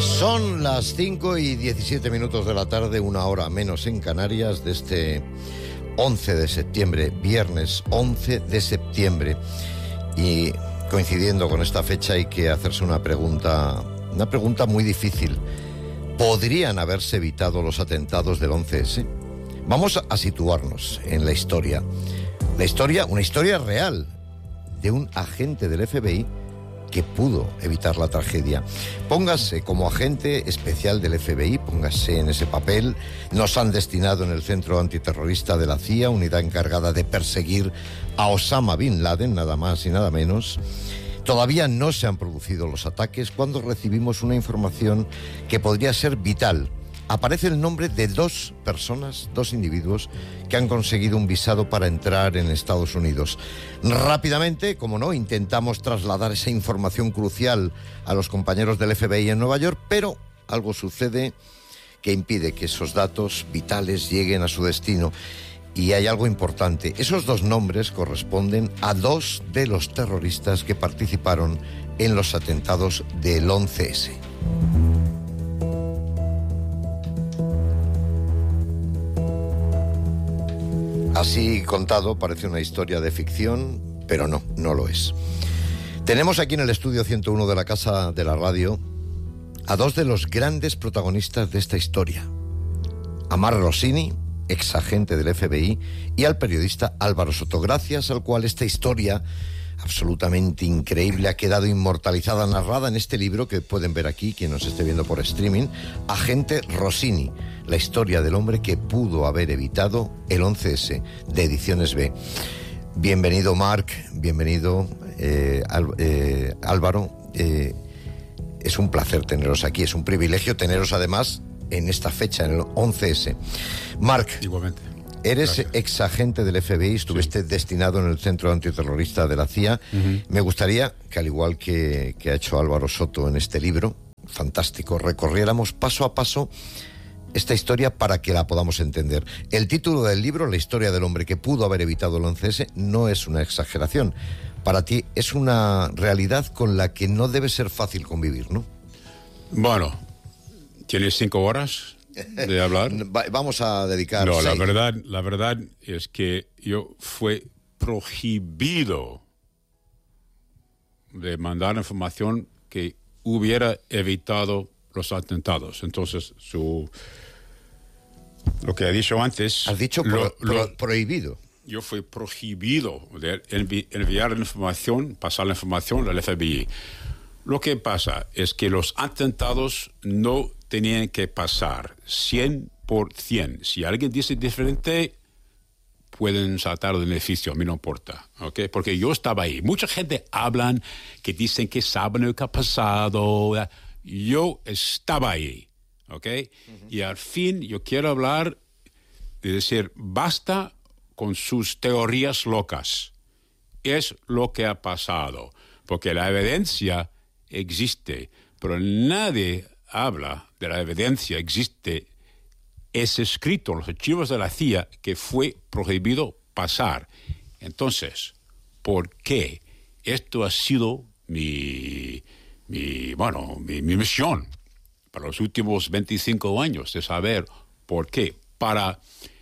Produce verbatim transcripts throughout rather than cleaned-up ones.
Son las cinco y diecisiete minutos de la tarde, una hora menos en Canarias, de este once de septiembre, viernes once de septiembre. Y coincidiendo con esta fecha hay que hacerse una pregunta, una pregunta muy difícil. ¿Podrían haberse evitado los atentados del once ese? Vamos a situarnos en la historia. La historia, una historia real de un agente del F B I que pudo evitar la tragedia. Póngase como agente especial del F B I, póngase en ese papel. Nos han destinado en el Centro Antiterrorista de la C I A, unidad encargada de perseguir a Osama Bin Laden, nada más y nada menos. Todavía no se han producido los ataques cuando recibimos una información que podría ser vital. Aparece el nombre de dos personas, dos individuos, que han conseguido un visado para entrar en Estados Unidos. Rápidamente, como no, intentamos trasladar esa información crucial a los compañeros del F B I en Nueva York, pero algo sucede que impide que esos datos vitales lleguen a su destino. Y hay algo importante. Esos dos nombres corresponden a dos de los terroristas que participaron en los atentados del once ese. Así contado, parece una historia de ficción, pero no, no lo es. Tenemos aquí en el estudio ciento uno de la Casa de la Radio a dos de los grandes protagonistas de esta historia. A Mark Rossini, ex agente del F B I, y al periodista Álvaro Soto, gracias al cual esta historia absolutamente increíble ha quedado inmortalizada, narrada en este libro que pueden ver aquí, quien nos esté viendo por streaming, Agente Rossini, la historia del hombre que pudo haber evitado el once ese, de Ediciones B. Bienvenido, Marc, bienvenido, eh, Al, eh, Álvaro. Eh, es un placer teneros aquí, es un privilegio teneros además en esta fecha, en el once ese. Marc. Igualmente. Eres Gracias. ex agente del F B I, estuviste sí. destinado en el Centro Antiterrorista de la C I A. Uh-huh. Me gustaría que, al igual que, que ha hecho Álvaro Soto en este libro, fantástico, recorriéramos paso a paso esta historia para que la podamos entender. El título del libro, La historia del hombre que pudo haber evitado el once ese, no es una exageración. Para ti es una realidad con la que no debe ser fácil convivir, ¿no? Bueno, ¿tienes cinco horas de hablar? Vamos a dedicar No, seis. la verdad, la verdad es que yo fue prohibido de mandar información que hubiera evitado los atentados. Entonces, su lo que he dicho antes... Has dicho pro, lo, pro, lo, prohibido. Yo fui prohibido de envi, enviar la información, pasar la información al F B I. Lo que pasa es que los atentados no tenían que pasar cien por ciento. Si alguien dice diferente, pueden saltar de beneficio, a mí no importa, ¿ok? Porque yo estaba ahí. Mucha gente hablan que dicen que saben lo que ha pasado. Yo estaba ahí, ¿ok? Uh-huh. Y al fin yo quiero hablar de decir, basta con sus teorías locas. Es lo que ha pasado, porque la evidencia existe, pero nadie habla de la evidencia. Existe, es escrito en los archivos de la C I A que fue prohibido pasar. Entonces, ¿por qué? Esto ha sido mi, mi bueno, mi, mi misión para los últimos veinticinco años, de saber por qué. Para,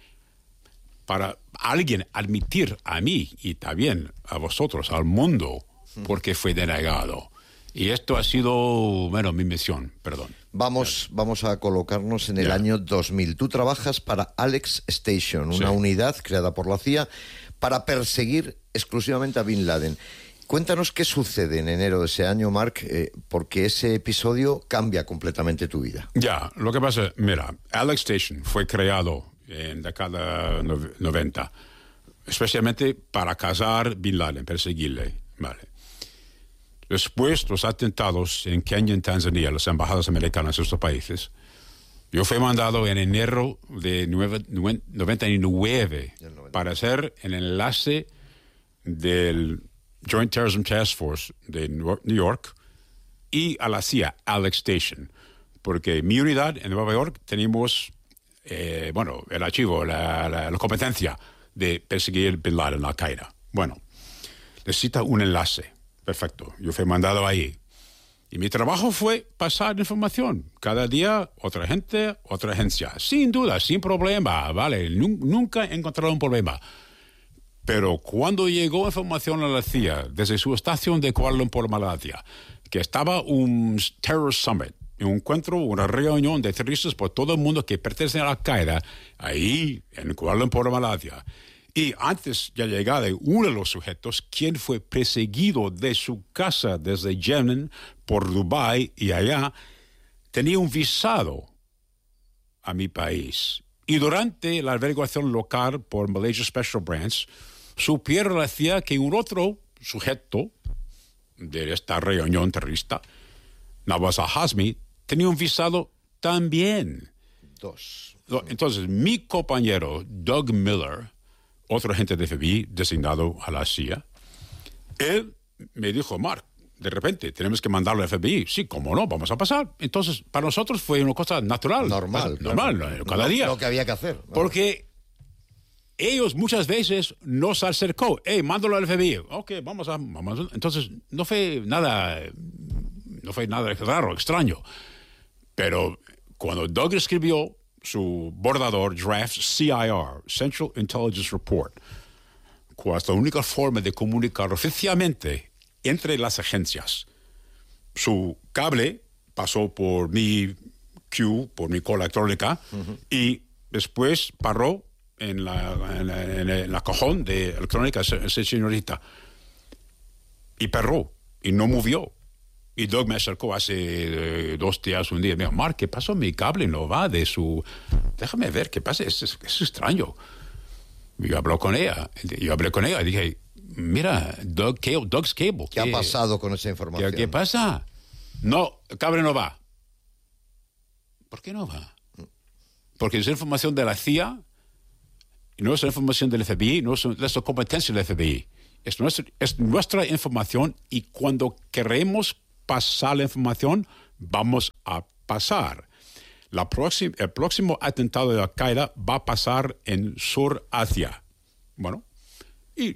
para alguien admitir a mí y también a vosotros, al mundo, por qué fue denegado. Y esto ha sido, bueno, mi misión, perdón. Vamos, vamos a colocarnos en el yeah. año dos mil. Tú trabajas para Alex Station, una sí. unidad creada por la C I A para perseguir exclusivamente a Bin Laden. Cuéntanos qué sucede en enero de ese año, Marc, eh, porque ese episodio cambia completamente tu vida. Ya, lo que pasa, mira, Alex Station fue creado en la década noventa, especialmente para cazar Bin Laden, perseguirle, vale. Después los atentados en Kenia y en Tanzania, las embajadas americanas en estos países, yo fui mandado en enero de noventa y nueve para ser el enlace del Joint Terrorism Task Force de New York y a la C I A, Alex Station, porque mi unidad en Nueva York tenemos, eh, bueno, el archivo, la, la, la competencia de perseguir Bin Laden, Al-Qaeda. Bueno, necesita un enlace. Perfecto, yo fui mandado ahí. Y mi trabajo fue pasar información. Cada día, otra gente, otra agencia. Sin duda, sin problema, ¿vale? Nunca he encontrado un problema. Pero cuando llegó información a la C I A, desde su estación de Kuala Lumpur, Malasia, que estaba un Terror Summit, un encuentro, una reunión de terroristas por todo el mundo que pertenecen a Al-Qaeda, ahí en Kuala Lumpur, Malasia. Y antes de llegar de uno de los sujetos, quien fue perseguido de su casa desde Yemen por Dubái y allá, tenía un visado a mi país. Y durante la averiguación local por Malaysia Special Branch, supieron la C I A que un otro sujeto de esta reunión terrorista, Nawaz al-Hazmi, tenía un visado también. Dos. Entonces, mi compañero Doug Miller, otro agente de F B I designado a la C I A, él me dijo, Mark, de repente tenemos que mandarlo a F B I. Sí, cómo no, vamos a pasar. Entonces, para nosotros fue una cosa natural. Normal. Normal, claro. cada no, día. Lo que había que hacer. ¿No? Porque ellos muchas veces nos acercó. Hey, mándalo al F B I. Ok, vamos a, vamos a... Entonces, no fue nada, no fue nada raro, extraño. Pero cuando Doug escribió su bordador draft C I R, Central Intelligence Report, cuál es la única forma de comunicar oficialmente entre las agencias. Su cable pasó por mi queue, por mi cola electrónica, uh-huh. y después paró en la, en, en, en la cajón de electrónica, esa señorita, y paró, y no movió. Y Doug me acercó hace eh, dos días, un día, me dijo, Mark, ¿qué pasó? Mi cable no va de su... Déjame ver, ¿qué pasa? Es, es, es extraño. Y yo hablé con ella, yo hablé con ella y dije, mira, Doug Cable, Doug's Cable. ¿Qué, ¿Qué ha pasado con esa información? ¿Qué, ¿Qué pasa? No, el cable no va. ¿Por qué no va? Porque es información de la C I A, y no es información del F B I, no es la competencia del F B I. Es nuestra, es nuestra información y cuando queremos pasar la información, vamos a pasar. La próxima, el próximo atentado de Al-Qaeda va a pasar en Sur Asia. Bueno, y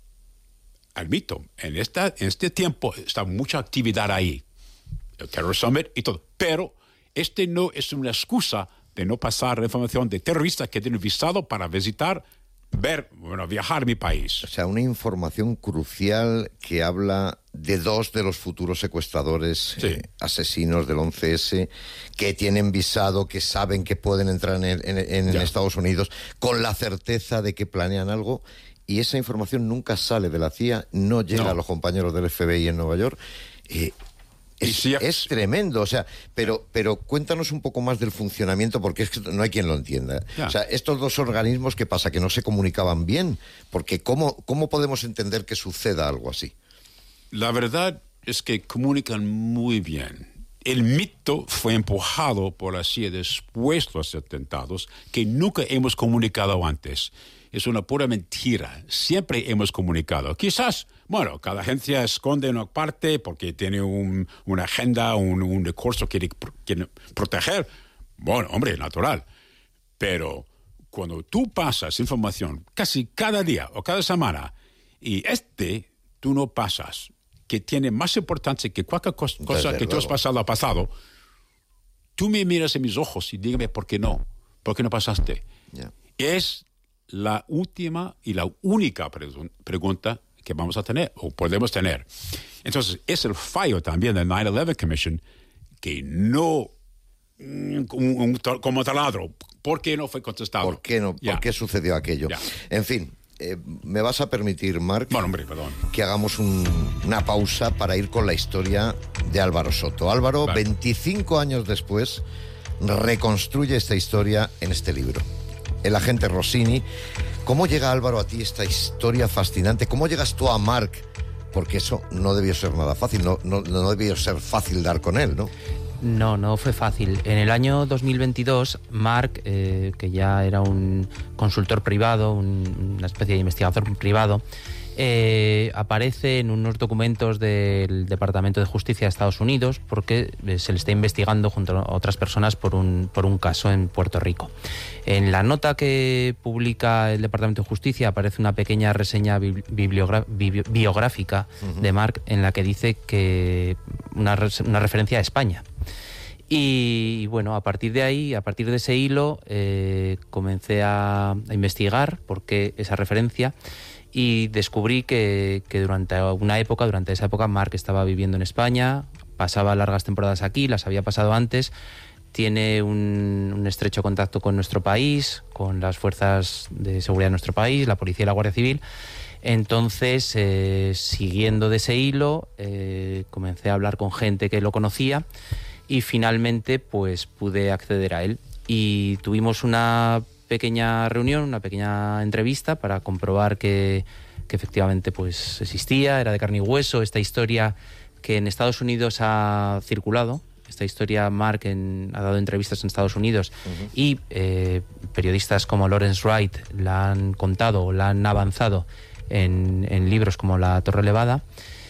admito, en, esta, en este tiempo está mucha actividad ahí. El Terror Summit y todo. Pero este no es una excusa de no pasar la información de terroristas que tienen visado para visitar, ver, bueno, viajar a mi país. O sea, una información crucial que habla de dos de los futuros secuestradores, sí. eh, asesinos del once ese, que tienen visado, que saben que pueden entrar en, el, en, en Estados Unidos con la certeza de que planean algo, y esa información nunca sale de la C I A, no llega no. a los compañeros del F B I en Nueva York. Eh, Es, si es... es tremendo, o sea, pero, pero cuéntanos un poco más del funcionamiento, porque es que no hay quien lo entienda. Yeah. O sea, estos dos organismos, ¿qué pasa? ¿Que no se comunicaban bien? Porque ¿cómo, cómo podemos entender que suceda algo así? La verdad es que comunican muy bien. El mito fue empujado por la C I A después de los atentados, que nunca hemos comunicado antes. Es una pura mentira. Siempre hemos comunicado. Quizás, bueno, cada agencia esconde una parte porque tiene un, una agenda, un, un recurso que quiere, quiere proteger. Bueno, hombre, natural. Pero cuando tú pasas información casi cada día o cada semana y este tú no pasas, que tiene más importancia que cualquier cosa, cosa que tú has pasado ha pasado, tú me miras en mis ojos y dígame por qué no. ¿Por qué no pasaste? Yeah. Es la última y la única pre- pregunta que vamos a tener o podemos tener. Entonces, es el fallo también del nine eleven Commission que no, un, un, como taladro, ¿por qué no fue contestado? ¿Por qué no? Yeah. ¿Por qué sucedió aquello? Yeah. En fin, eh, ¿me vas a permitir, Marc, bueno, hombre, perdón. que hagamos un, una pausa para ir con la historia de Álvaro Soto? Álvaro, vale. veinticinco años después, reconstruye esta historia en este libro. El agente Rossini. ¿Cómo llega, Álvaro, a ti esta historia fascinante? ¿Cómo llegas tú a Marc? Porque eso no debió ser nada fácil, no, no, no debió ser fácil dar con él, ¿no? No, no fue fácil. En el año dos mil veintidós, Marc, eh, que ya era un consultor privado, un, una especie de investigador privado, Eh, aparece en unos documentos del Departamento de Justicia de Estados Unidos porque se le está investigando junto a otras personas por un, por un caso en Puerto Rico. En la nota que publica el Departamento de Justicia aparece una pequeña reseña bibliogra- bi- biográfica uh-huh. de Mark en la que dice que una, una referencia a España. Y bueno, a partir de ahí, a partir de ese hilo, eh, comencé a, a investigar por qué esa referencia. Y descubrí que, que durante una época, durante esa época, Mark estaba viviendo en España, pasaba largas temporadas aquí, las había pasado antes, tiene un, un estrecho contacto con nuestro país, con las fuerzas de seguridad de nuestro país, la policía y la Guardia Civil. Entonces, eh, siguiendo de ese hilo, eh, comencé a hablar con gente que lo conocía y finalmente pues pude acceder a él. Y tuvimos una pequeña reunión, una pequeña entrevista para comprobar que, que efectivamente pues existía, era de carne y hueso, esta historia que en Estados Unidos ha circulado, esta historia Mark en, ha dado entrevistas en Estados Unidos uh-huh. y eh, periodistas como Lawrence Wright la han contado o la han avanzado en, en libros como La Torre Elevada,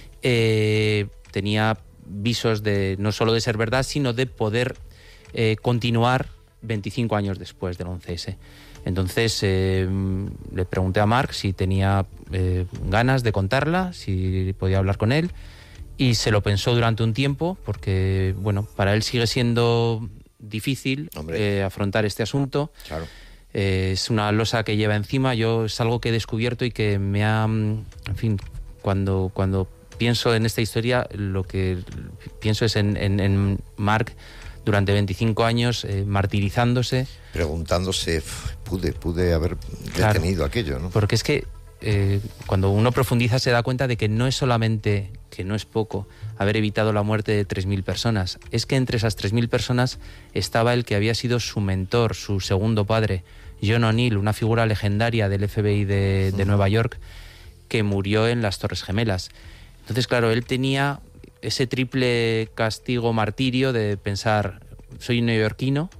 eh, tenía visos de no solo de ser verdad, sino de poder eh, continuar veinticinco años después del once ese. Entonces eh, le pregunté a Mark si tenía eh, ganas de contarla, si podía hablar con él, y se lo pensó durante un tiempo porque, bueno, para él sigue siendo difícil eh, afrontar este asunto. Claro. Eh, es una losa que lleva encima. Yo es algo que he descubierto y que me ha, en fin, cuando cuando pienso en esta historia, lo que pienso es en, en, en Mark durante veinticinco años eh, martirizándose. Preguntándose, pude, pude haber detenido claro, aquello, ¿no? Porque es que eh, cuando uno profundiza se da cuenta de que no es solamente, que no es poco, haber evitado la muerte de tres mil personas. Es que entre esas tres mil personas estaba el que había sido su mentor, su segundo padre, John O'Neill, una figura legendaria del F B I de, de Nueva York, que murió en las Torres Gemelas. Entonces, claro, él tenía ese triple castigo martirio de pensar, soy un neoyorquino,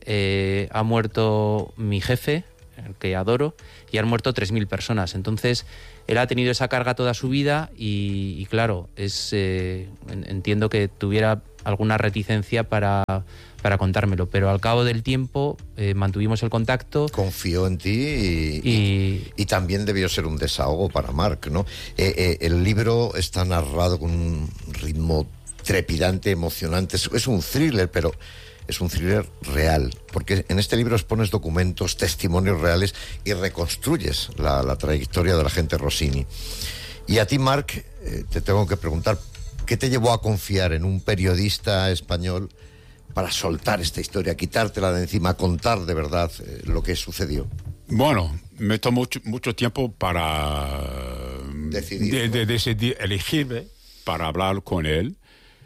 eh, ha muerto mi jefe, el que adoro, y han muerto tres mil personas. Entonces, él ha tenido esa carga toda su vida y, y claro, es eh, entiendo que tuviera alguna reticencia para, para contármelo, pero al cabo del tiempo eh, mantuvimos el contacto. Confió en ti y, y, y, y también debió ser un desahogo para Mark, ¿no? Eh, eh, el libro está narrado con un ritmo trepidante, emocionante, es, es un thriller, pero es un thriller real, porque en este libro expones documentos, testimonios reales y reconstruyes la, la trayectoria del agente Rossini. Y a ti, Mark, eh, te tengo que preguntar, ¿qué te llevó a confiar en un periodista español para soltar esta historia, quitártela de encima, contar de verdad eh, lo que sucedió? Bueno, me tomó mucho, mucho tiempo para decidir, de, ¿no? de, decidir elegirme para hablar con él.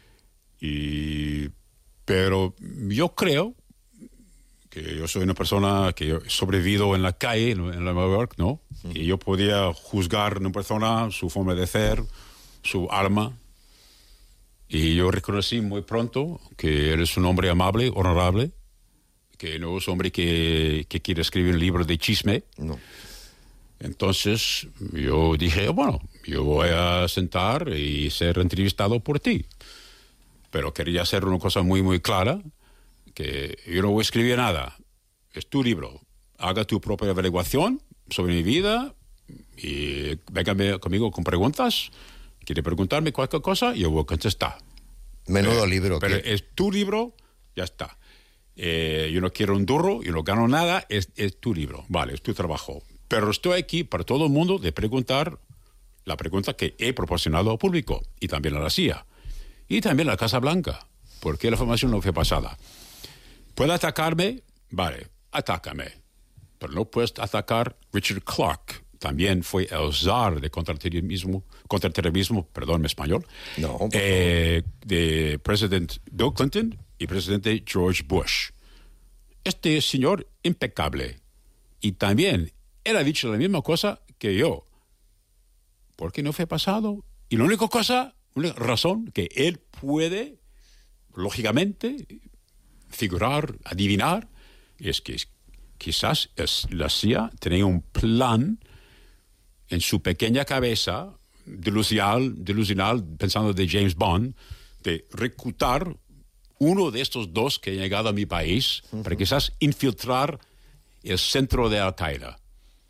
Y pero yo creo que yo soy una persona que he sobrevivido en la calle, en Nueva York, ¿no? Uh-huh. Y yo podía juzgar a una persona, su forma de ser, su alma. Y yo reconocí muy pronto que él es un hombre amable, honorable, que no es un hombre que, que quiere escribir un libro de chisme. No. Entonces yo dije, bueno, yo voy a sentar y ser entrevistado por ti. Pero quería hacer una cosa muy, muy clara, que yo no voy a escribir nada. Es tu libro. Haga tu propia averiguación sobre mi vida y véngame conmigo con preguntas. Quiere preguntarme cualquier cosa, yo voy a contestar. Menudo eh, libro. Pero que... es tu libro, ya está. Eh, yo no quiero un duro, yo no gano nada, es, es tu libro. Vale, es tu trabajo. Pero estoy aquí para todo el mundo de preguntar la pregunta que he proporcionado al público y también a la C I A. Y también a la Casa Blanca, porque la información no fue pasada. ¿Puede atacarme? Vale, atácame. Pero no puedes atacar Richard Clarke. También fue el zar de contraterrorismo, contraterrorismo, perdón, en español, no, eh, de presidente Bill Clinton y presidente George Bush. Este señor impecable. Y también él ha dicho la misma cosa que yo. ¿Por qué no fue pasado? Y la única cosa, una razón que él puede, lógicamente, figurar, adivinar, es que quizás es, la C I A tenía un plan en su pequeña cabeza, delusional, delusional, pensando de James Bond, de reclutar uno de estos dos que han llegado a mi país uh-huh. para quizás infiltrar el centro de Al-Qaeda.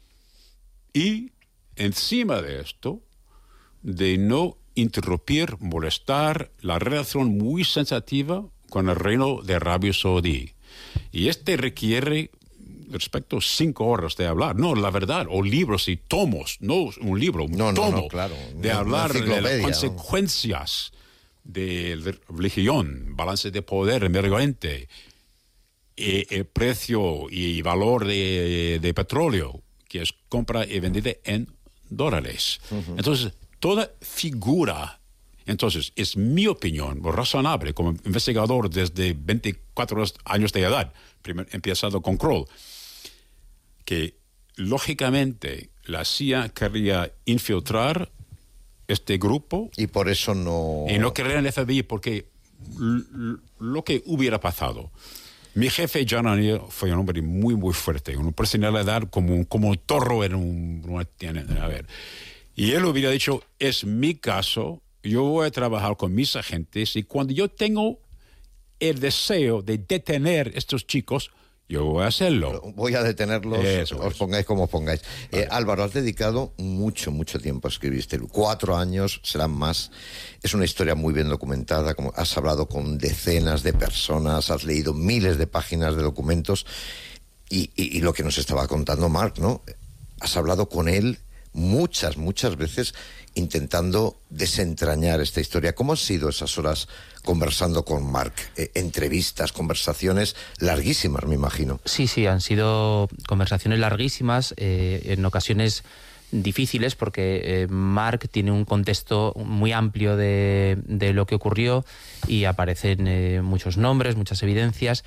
Y encima de esto, de no interrumpir, molestar la relación muy sensitiva con el reino de Arabia Saudí. Y este requiere, respecto, cinco horas de hablar. No, la verdad, o libros y tomos, no un libro, un no, tomo no, no, claro. de Una hablar de las ¿no? consecuencias de la religión, balance de poder, el medio ambiente, eh, el precio y valor de, de petróleo, que es compra y vendida en dólares. Uh-huh. Entonces, toda figura, entonces, es mi opinión, razonable, como investigador desde veinticuatro años de edad, primero empezado con Kroll, que lógicamente la C I A quería infiltrar este grupo. Y por eso no... Y no quería el F B I, porque l- lo que hubiera pasado... Mi jefe, John O'Neill, fue un hombre muy, muy fuerte, una personalidad como, como un toro en un... Una, a ver. Y él hubiera dicho, es mi caso, yo voy a trabajar con mis agentes y cuando yo tengo el deseo de detener a estos chicos, yo voy a hacerlo. Voy a detenerlos, Eso os es. pongáis como os pongáis. Vale. Eh, Álvaro, has dedicado mucho, mucho tiempo a escribir este libro. Cuatro años, serán más. Es una historia muy bien documentada. Como has hablado con decenas de personas, has leído miles de páginas de documentos. Y, y, y lo que nos estaba contando Mark, ¿no? Has hablado con él muchas, muchas veces intentando desentrañar esta historia. ¿Cómo han sido esas horas conversando con Mark? Eh, entrevistas, conversaciones larguísimas, me imagino. Sí, sí, han sido conversaciones larguísimas, eh, en ocasiones difíciles, porque eh, Mark tiene un contexto muy amplio de, de lo que ocurrió y aparecen eh, muchos nombres, muchas evidencias.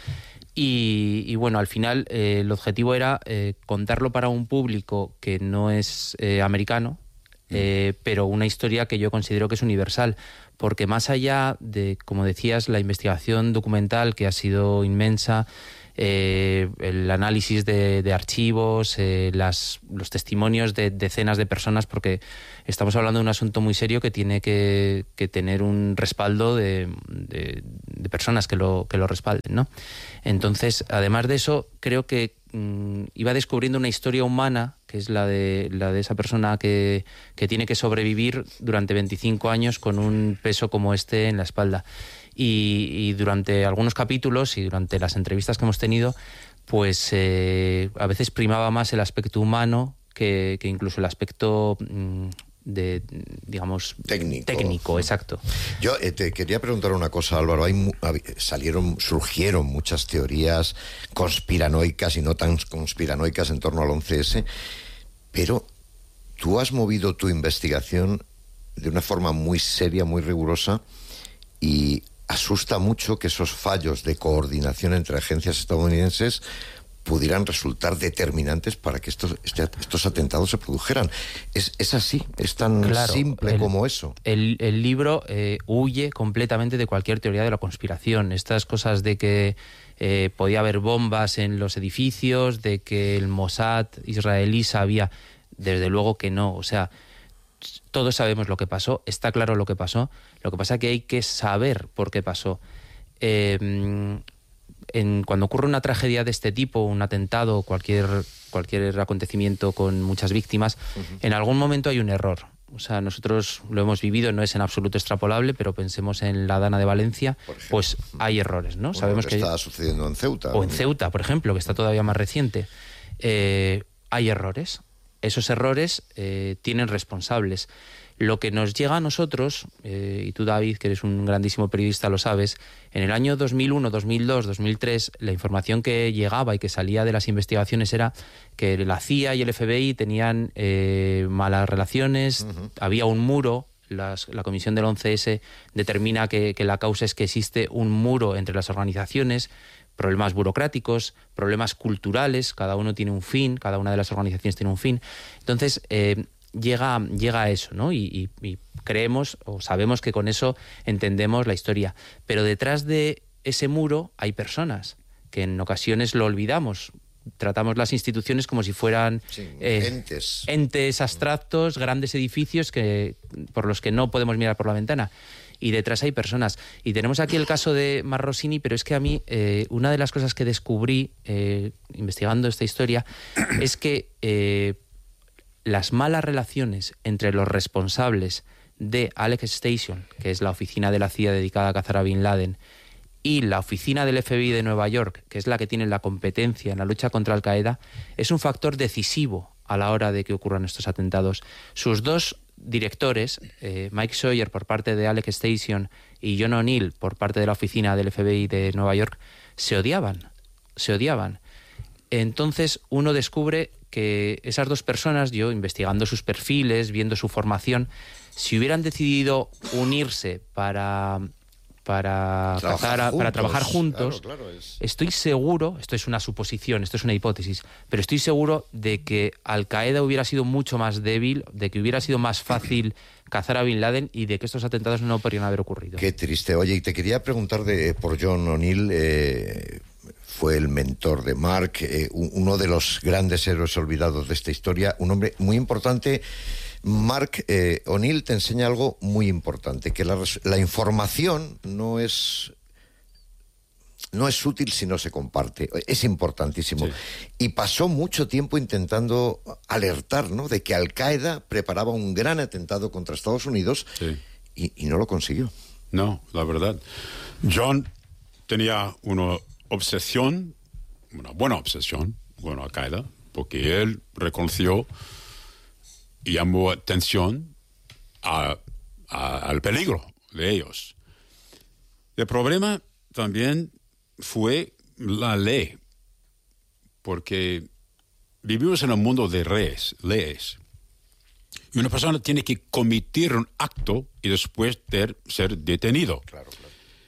Y, y bueno, al final eh, el objetivo era eh, contarlo para un público que no es eh, americano, eh, pero una historia que yo considero que es universal, porque más allá de, como decías, la investigación documental, que ha sido inmensa, eh, el análisis de, de archivos, eh, las, los testimonios de decenas de personas, porque estamos hablando de un asunto muy serio que tiene que, que tener un respaldo de, de, de personas que lo, que lo respalden, ¿no? Entonces, además de eso, creo que mmm, iba descubriendo una historia humana, que es la de, la de esa persona que, que tiene que sobrevivir durante veinticinco años con un peso como este en la espalda. Y, y durante algunos capítulos y durante las entrevistas que hemos tenido, pues eh, a veces primaba más el aspecto humano que, que incluso el aspecto mmm, de, digamos, técnico. Técnico, exacto. Yo eh, te quería preguntar una cosa, Álvaro. Hay mu- salieron, surgieron muchas teorías conspiranoicas y no tan conspiranoicas en torno al once ese, pero tú has movido tu investigación de una forma muy seria, muy rigurosa, y asusta mucho que esos fallos de coordinación entre agencias estadounidenses pudieran resultar determinantes para que estos, este, estos atentados se produjeran. Es, es así, es tan claro, simple el, como eso. El, el libro eh, huye completamente de cualquier teoría de la conspiración. Estas cosas de que eh, podía haber bombas en los edificios, de que el Mossad israelí sabía, desde luego que no. O sea, todos sabemos lo que pasó, está claro lo que pasó. Lo que pasa es que hay que saber por qué pasó. Eh, En, cuando ocurre una tragedia de este tipo, un atentado o cualquier, cualquier acontecimiento con muchas víctimas, uh-huh. en algún momento hay un error. O sea, nosotros lo hemos vivido, no es en absoluto extrapolable, pero pensemos en la Dana de Valencia, pues hay errores, ¿no? Bueno, Sabemos que que está sucediendo en Ceuta. O en Ceuta, por ejemplo, que está todavía más reciente. Eh, hay errores. Esos errores eh, tienen responsables. Lo que nos llega a nosotros, eh, y tú, David, que eres un grandísimo periodista, lo sabes, en el año dos mil uno, dos mil dos, dos mil tres, la información que llegaba y que salía de las investigaciones era que la C I A y el F B I tenían eh, malas relaciones, uh-huh. había un muro. Las, la comisión del once ese determina que, que la causa es que existe un muro entre las organizaciones, problemas burocráticos, problemas culturales, cada uno tiene un fin, cada una de las organizaciones tiene un fin. Entonces, eh, Llega, llega a eso, ¿no? Y, y, y creemos o sabemos que con eso entendemos la historia. Pero detrás de ese muro hay personas que en ocasiones lo olvidamos. tratamos las instituciones como si fueran sí, eh, entes. entes abstractos, grandes edificios que, por los que no podemos mirar por la ventana. Y detrás hay personas. Y tenemos aquí el caso de Mar Rossini, pero es que a mí eh, una de las cosas que descubrí eh, investigando esta historia es que eh, las malas relaciones entre los responsables de Alex Station, que es la oficina de la C I A dedicada a cazar a Bin Laden, y la oficina del F B I de Nueva York, que es la que tiene la competencia en la lucha contra Al-Qaeda, es un factor decisivo a la hora de que ocurran estos atentados. Sus dos directores, eh, Mike Sawyer por parte de Alex Station y John O'Neill por parte de la oficina del F B I de Nueva York, se odiaban, se odiaban. Entonces uno descubre que esas dos personas, yo investigando sus perfiles, viendo su formación, si hubieran decidido unirse para... Para trabajar, cazar, juntos, para trabajar juntos, claro, claro, es... estoy seguro, esto es una suposición, esto es una hipótesis, pero estoy seguro de que Al-Qaeda hubiera sido mucho más débil, de que hubiera sido más fácil cazar a Bin Laden y de que estos atentados no podrían haber ocurrido. Qué triste. Oye, y te quería preguntar de, por John O'Neill, eh, fue el mentor de Mark, eh, uno de los grandes héroes olvidados de esta historia, un hombre muy importante. Mark eh, O'Neill te enseña algo muy importante, que la, la información no es no es útil si no se comparte, es importantísimo. Sí. Y pasó mucho tiempo intentando alertar, ¿no?, de que Al-Qaeda preparaba un gran atentado contra Estados Unidos, sí. y, y no lo consiguió. No, la verdad. John tenía una obsesión, una buena obsesión con Al-Qaeda, porque él reconoció y llamó atención a, a, al peligro de ellos. El problema también fue la ley, porque vivimos en un mundo de leyes, leyes. Y una persona tiene que cometer un acto y después de ser detenido. Claro, claro.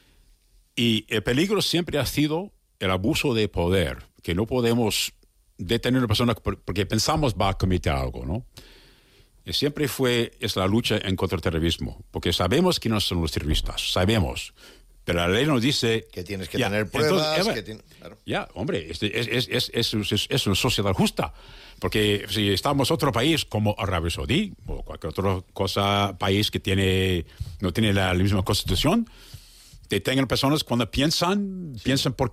Y el peligro siempre ha sido el abuso de poder, que no podemos detener a una persona porque pensamos va a cometer algo, ¿no? Y siempre fue es la lucha en contra el terrorismo, porque sabemos que no son los terroristas, sabemos, pero la ley nos dice que tienes que ya, tener pruebas. Entonces, que tiene, claro. Ya, hombre, es, es, es, es, es, es, es una sociedad justa, porque si estamos en otro país como Arabia Saudí o cualquier otra cosa, país que tiene no tiene la, la misma constitución, detengan personas cuando piensan, sí. piensan por,